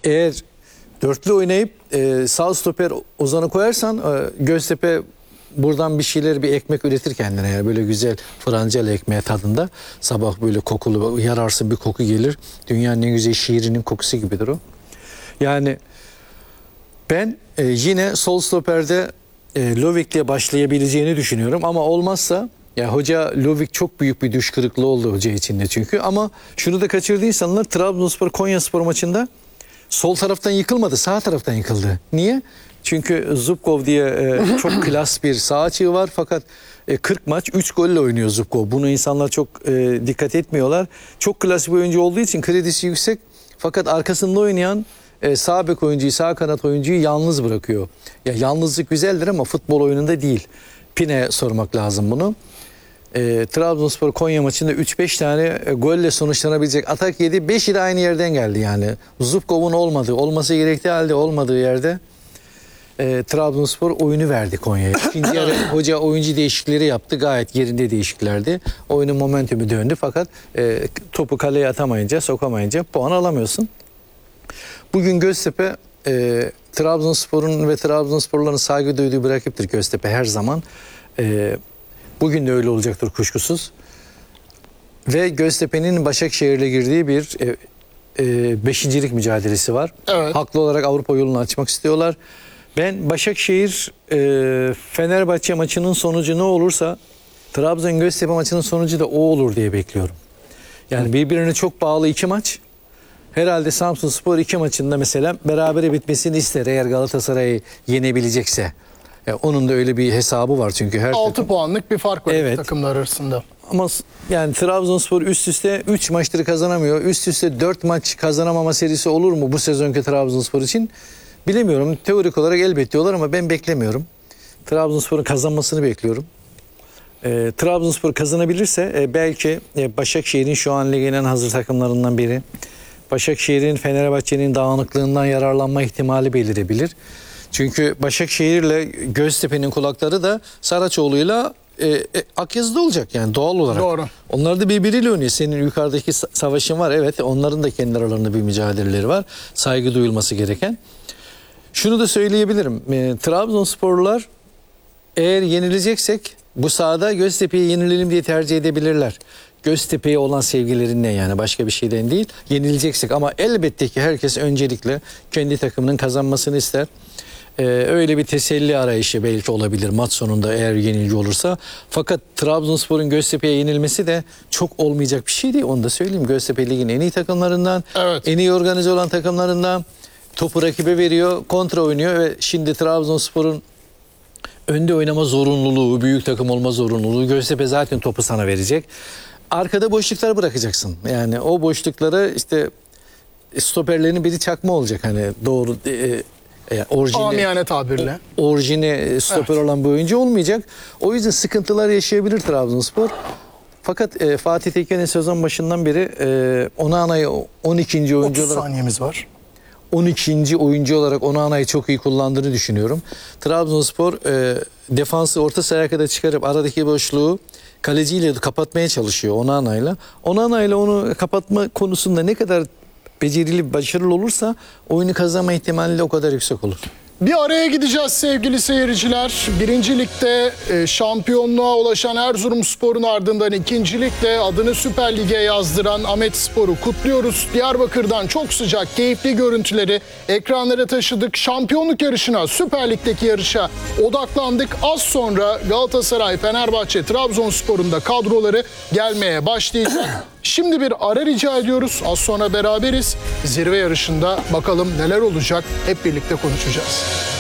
eğer dörtlü oynayıp sağ stoper Ozan'ı koyarsan Göztepe buradan bir şeyler, bir ekmek üretir kendine. Yani böyle güzel francalı ekmeği tadında. Sabah böyle kokulu, yararsın bir koku gelir. Dünyanın en güzel şiirinin kokusu gibidir o. Yani ben yine sol stoperde Lovik'le başlayabileceğini düşünüyorum. Ama olmazsa ya hoca Lovik çok büyük bir düş kırıklığı oldu hoca içinde çünkü. Ama şunu da kaçırdı insanlar. Trabzonspor Konyaspor maçında sol taraftan yıkılmadı, sağ taraftan yıkıldı. Niye? Çünkü Zubkov diye çok klas bir sağ açığı var fakat 40 maç 3 golle oynuyor Zubkov. Bunu insanlar çok dikkat etmiyorlar. Çok klas bir oyuncu olduğu için kredisi yüksek fakat arkasında oynayan sağ bek oyuncuyu, sağ kanat oyuncuyu yalnız bırakıyor. Ya yalnızlık güzeldir ama futbol oyununda değil. Pine'ye sormak lazım bunu. Trabzonspor Konya maçında 3-5 tane golle sonuçlanabilecek atak yedi. 5'i de aynı yerden geldi yani. Zubkov'un olması gerektiği halde olmadığı yerde Trabzonspor oyunu verdi Konya'ya. İkinci yarı hoca oyuncu değişiklikleri yaptı. Gayet yerinde değişikliklerdi. Oyunun momentumu döndü fakat topu kaleye atamayınca, sokamayınca puan alamıyorsun. Bugün Göztepe Trabzonspor'un ve Trabzonsporluların saygı duyduğu bir rakiptir Göztepe her zaman. Bugün de öyle olacaktır kuşkusuz. Ve Göztepe'nin Başakşehir'le girdiği bir beşincilik mücadelesi var. Evet. Haklı olarak Avrupa yolunu açmak istiyorlar. Ben Başakşehir Fenerbahçe maçının sonucu ne olursa Trabzon Göztepe maçının sonucu da o olur diye bekliyorum. Yani birbirine çok bağlı iki maç. Herhalde Samsunspor 2 maçında mesela berabere bitmesini ister eğer Galatasaray'ı yenebilecekse. Onun da öyle bir hesabı var çünkü her 6 puanlık bir fark var evet. takımlar arasında. Ama yani Trabzonspor üst üste 3 maçtır kazanamıyor. Üst üste 4 maç kazanamama serisi olur mu bu sezonki Trabzonspor için? Bilemiyorum. Teorik olarak elbette diyorlar ama ben beklemiyorum. Trabzonspor'un kazanmasını bekliyorum. Trabzonspor kazanabilirse belki Başakşehir'in şu an ligin en hazır takımlarından biri. Başakşehir'in Fenerbahçe'nin dağınıklığından yararlanma ihtimali belirebilir. Çünkü Başakşehir'le Göztepe'nin kulakları da Saraçoğlu'yla Akyazı'da olacak yani doğal olarak. Doğru. Onlar da birbiriyle oynuyor. Senin yukarıdaki savaşın var. Evet, onların da kendi aralarında bir mücadeleleri var. Saygı duyulması gereken. Şunu da söyleyebilirim. Trabzonsporlular eğer yenileceksek bu sahada Göztepe'yi yenilelim diye tercih edebilirler. Göztepe'ye olan sevgilerinden yani başka bir şeyden değil. Yenileceksek ama elbette ki herkes öncelikle kendi takımının kazanmasını ister. Öyle bir teselli arayışı belki olabilir maç sonunda eğer yenilgi olursa. Fakat Trabzonspor'un Göztepe'ye yenilmesi de çok olmayacak bir şey değil. Onu da söyleyeyim. Göztepe Lig'in en iyi takımlarından, evet. en iyi organize olan takımlarından. Topu rakibe veriyor, kontra oynuyor ve şimdi Trabzonspor'un önde oynama zorunluluğu, büyük takım olma zorunluluğu. Göztepe zaten topu sana verecek. Arkada boşluklar bırakacaksın. Yani o boşlukları işte stoperlerin biri çakma olacak hani doğru amiyane tabirle. Orijine stoper evet. olan bir oyuncu olmayacak. O yüzden sıkıntılar yaşayabilir Trabzonspor. Fakat Fatih Tekin'in sezon başından beri Onana'yı 12. oyuncu 30 olarak saniyemiz var. 12. oyuncu olarak Onana'yı çok iyi kullandığını düşünüyorum. Trabzonspor defansı orta sahaya kadar çıkarıp aradaki boşluğu kaleciyle kapatmaya çalışıyor Onana'yla. Onana'yla onu kapatma konusunda ne kadar becerili, başarılı olursa oyunu kazanma ihtimali de o kadar yüksek olur. Bir araya gideceğiz sevgili seyirciler. 1. Lig'de şampiyonluğa ulaşan Erzurumspor'un ardından 2. Lig'de adını Süper Lig'e yazdıran Ahmetspor'u kutluyoruz. Diyarbakır'dan çok sıcak, keyifli görüntüleri ekranlara taşıdık. Şampiyonluk yarışına, Süper Lig'deki yarışa odaklandık. Az sonra Galatasaray, Fenerbahçe, Trabzonspor'un da kadroları gelmeye başlayacak. Şimdi bir ara rica ediyoruz. Az sonra beraberiz. Zirve yarışında bakalım neler olacak hep birlikte konuşacağız.